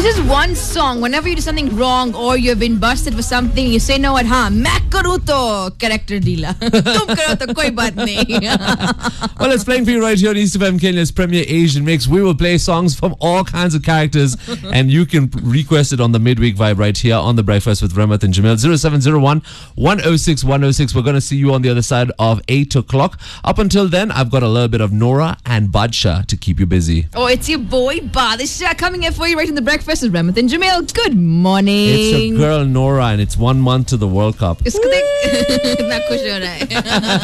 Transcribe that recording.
This is one song. Whenever you do something wrong or you've been busted for something, you say, "No, what? Mac karu to character deala. Tum karo to koi baat nahi." Well, it's playing for you right here on East FM Kenya's premier Asian mix. We will play songs from all kinds of characters, and you can request it on the midweek vibe right here on the Breakfast with Ramat and Jamil. 0701 106 106. We're going to see you on the other side of 8 o'clock. Up until then, I've got a little bit of Nora and Badshah to keep you busy. Oh, it's your boy Badshah coming in for you right in the Breakfast with Ramat and Jamil. Good morning. It's a girl, Nora, and it's 1 month to the World Cup. Isko dekh itna khush ho raha hai.